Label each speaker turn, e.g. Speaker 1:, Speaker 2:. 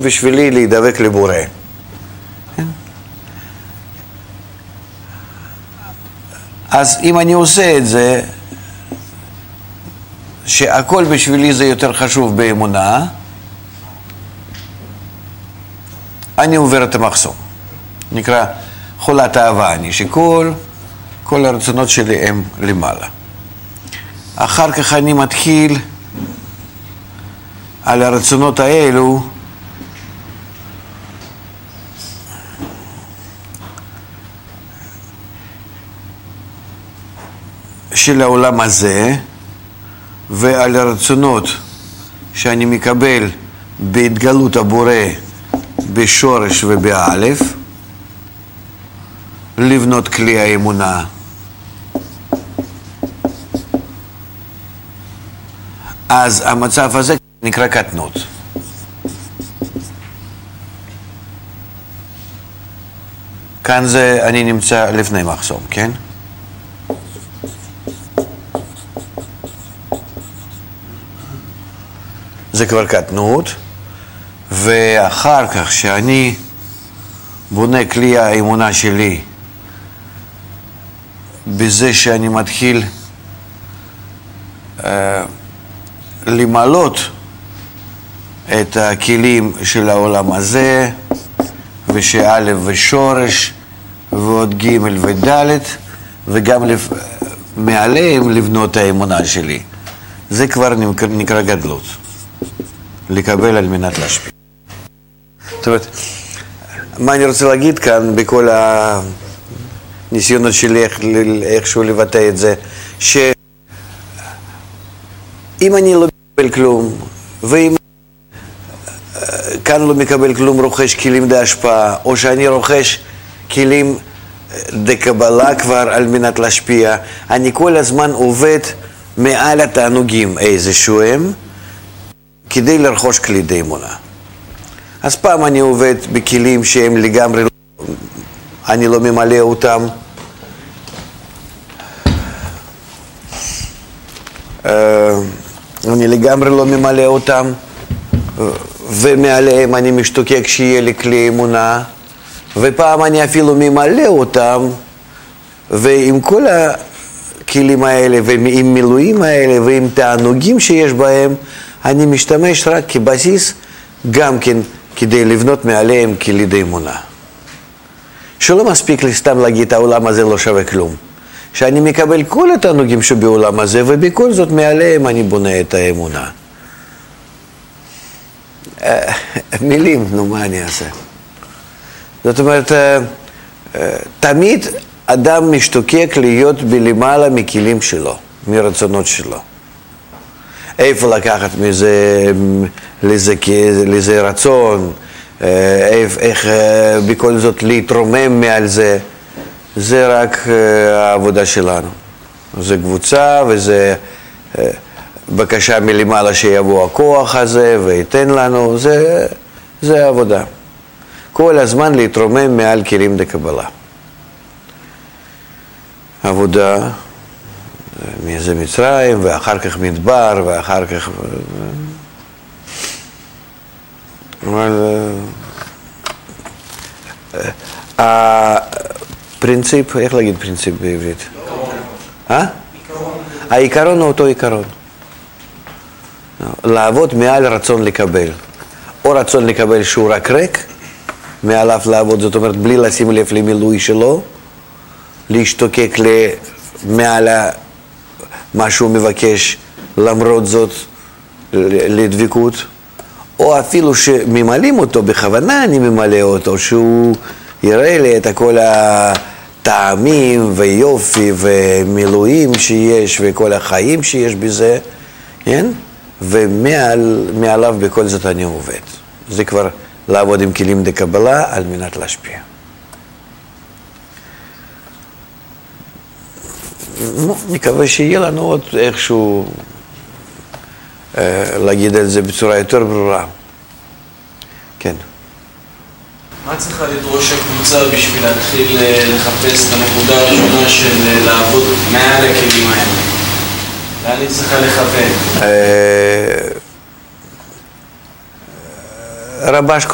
Speaker 1: בשבילי להידבק לבורא. אז אם אני עושה את זה, שהכל בשבילי זה יותר חשוב באמונה, אני עובר את המחסום. נקרא חולת אהבה אני, שכל הרצונות שלי הם למעלה. אחר כך אני מתחיל על הרצונות האלו של העולם הזה, ועל הרצונות שאני מקבל בהתגלות הבורא בשורש ובאלף, לבנות כלי האמונה. אז המצב הזה נקרא קטנות. כאן זה אני נמצא לפני מחסום, כן? זה כבר קטנות, ואחר כך שאני בונה כלי האמונה שלי בזה שאני מתחיל למלות את הכלים של העולם הזה, ושא' ושורש ועוד ג' וד', וגם מעליהם לבנות האמונה שלי. זה כבר נקרא גדלות. לקבל על מנת להשפיע. זאת אומרת, מה אני רוצה להגיד כאן בכל הניסיונות שלי איכשהו לבטא את זה, שאם אני לא מקבל כלום, ואם כאן לא מקבל כלום, רוכש כלים להשפעה, או שאני רוכש כלים דקבלה כבר על מנת להשפיע, אני כל הזמן עובד מעל התענוגים איזשהו הם, כדי לרכוש כלי אמונה. אז פעם אני עובד בכלים שהם לגמרי, אני לא ממלא אותם. אני לגמרי לא ממלא אותם, ומעליהם אני משתוקק שיהיה לי כלי אמונה, ופעם אני אפילו ממלא אותם, ועם כל הכלים האלה, ועם מילואים האלה, ועם תענוגים שיש בהם, אני משתמש רק כבסיס, גם כן כדי לבנות מעליהם כלי אמונה. שלא מספיק לי סתם להגיד, העולם הזה לא שווה כלום. שאני מקבל כל התענוגים שבעולם הזה, ובכל זאת מעליהם אני בונה את האמונה. מילים, נו, מה אני אעשה? זאת אומרת, תמיד אדם משתוקק להיות בלמעלה מכלים שלו, מרצונות שלו. איפה לקחת מזה, לזה רצון, איך בכל זאת להתרומם מעל זה, זה רק העבודה שלנו. זה קבוצה וזה בקשה מלמעלה שיבוא הכוח הזה ויתן לנו, זה העבודה. כל הזמן להתרומם מעל כלים דקבלה. עבודה, זה מצרים, ואחר כך מדבר, ואחר כך... אבל... הפרינציפ, איך להגיד פרינציפ בעברית? העיקרון הוא אותו עיקרון. לעבוד מעל רצון לקבל. או רצון לקבל שהוא רק ריק, מעליו לעבוד, זאת אומרת, בלי לשים לב למילוי שלו, להשתוקק מעל מה שהוא מבקש, למרות זאת לדבקות, או אפילו שממלאים אותו, בכוונה אני ממלא אותו, שהוא יראה לי את כל הטעמים ויופי ומילואים שיש וכל החיים שיש בזה, כן? ומעליו בכל זאת אני עובד. זה כבר לעבוד עם כלים דקבלה על מנת להשפיע. נקווה שיהיה לנו עוד איכשהו להגיד את זה בצורה יותר ברורה. כן.
Speaker 2: מה צריכה לדרוש הקבוצה בשביל להתחיל לחפש את הנקודה הראשונה של לעבוד מעל הכלים האלה? לאן היא צריכה לכוון?
Speaker 1: רבש